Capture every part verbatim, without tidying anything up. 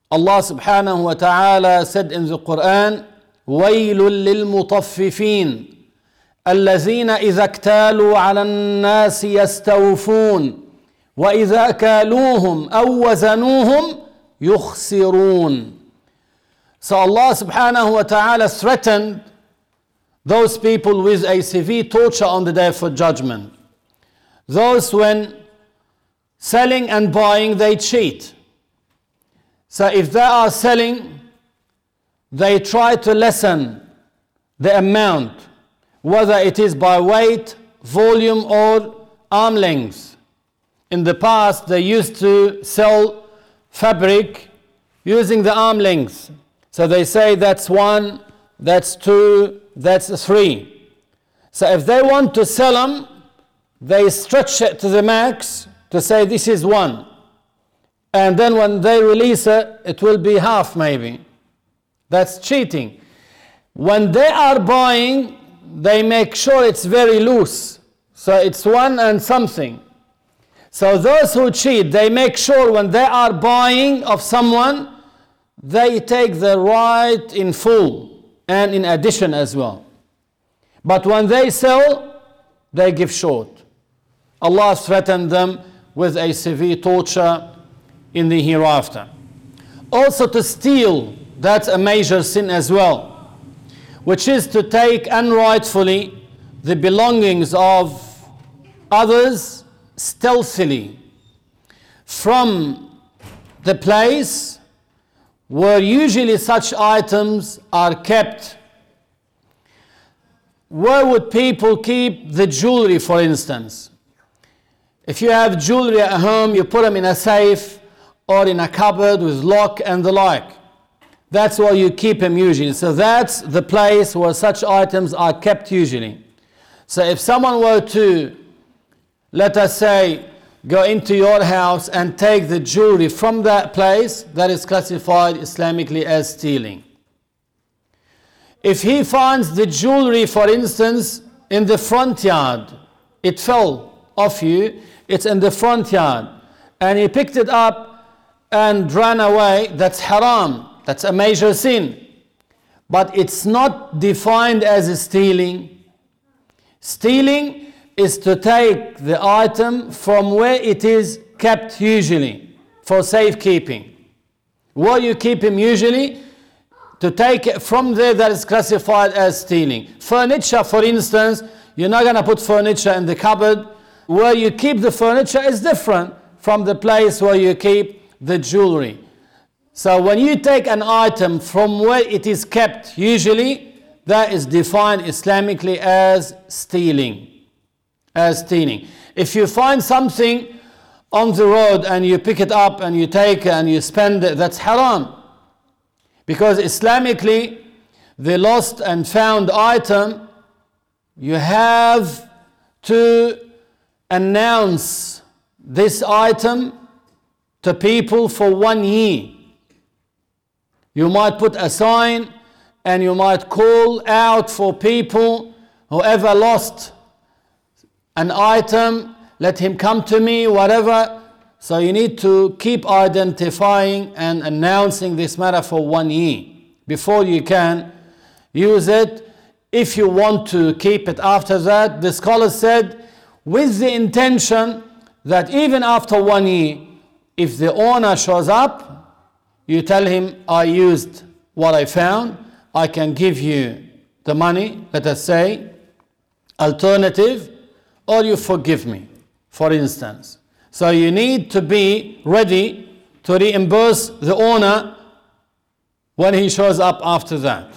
Allah subhanahu wa ta'ala said in the Quran, وَيْلٌ لِلْمُطَفِّفِينَ الَّذِينَ إِذَا اكْتَالُوا عَلَى النَّاسِ يَسْتَوْفُونَ وَإِذَا كَالُوهُمْ أَوْ وَزَنُوهُمْ يُخْسِرُونَ. So Allah subhanahu wa ta'ala threatened those people with a severe torture on the day of judgment. Those when selling and buying, they cheat. So if they are selling, they try to lessen the amount, whether it is by weight, volume, or arm length. In the past, they used to sell fabric using the arm length. So they say that's one, that's two, that's three. So if they want to sell them, they stretch it to the max to say this is one. And then when they release it, it will be half maybe. That's cheating. When they are buying, they make sure it's very loose. So it's one and something. So those who cheat, they make sure when they are buying of someone, they take the right in full and in addition as well. But when they sell, they give short. Allah threatened them with a severe torture in the hereafter. Also to steal, that's a major sin as well, which is to take unrightfully the belongings of others stealthily from the place where usually such items are kept. Where would people keep the jewelry, for instance? If you have jewelry at home, you put them in a safe or in a cupboard with lock and the like. That's where you keep them usually. So that's the place where such items are kept usually. So if someone were to, let us say, go into your house and take the jewelry from that place, that is classified Islamically as stealing. If he finds the jewelry, for instance, in the front yard, it fell off you, it's in the front yard, and he picked it up and ran away, that's haram, that's a major sin. But it's not defined as stealing. Stealing is to take the item from where it is kept usually for safekeeping. Where you keep him usually, to take it from there, that is classified as stealing. Furniture, for instance, you're not going to put furniture in the cupboard. Where you keep the furniture is different from the place where you keep the jewelry. So when you take an item from where it is kept usually, that is defined Islamically as stealing. As stealing. If you find something on the road and you pick it up and you take it and you spend it, that's haram. Because Islamically, the lost and found item, you have to announce this item to people for one year. You might put a sign and you might call out for people, whoever lost an item, let him come to me, whatever. So you need to keep identifying and announcing this matter for one year before you can use it. If you want to keep it after that, the scholars said, with the intention that even after one year, if the owner shows up, you tell him, I used what I found, I can give you the money, let us say, alternative, or you forgive me, for instance. So you need to be ready to reimburse the owner when he shows up after that.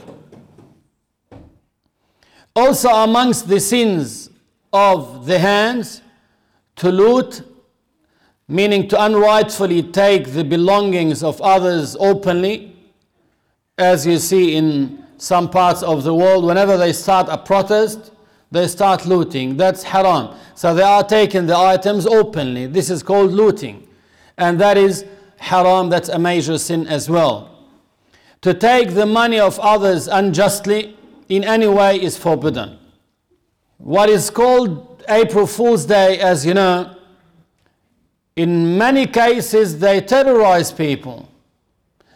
Also amongst the sins of the hands, to loot, meaning to unrightfully take the belongings of others openly, as you see in some parts of the world, whenever they start a protest, they start looting. That's haram. So they are taking the items openly. This is called looting. And that is haram, that's a major sin as well. To take the money of others unjustly in any way is forbidden. What is called April Fool's Day, as you know, in many cases they terrorize people.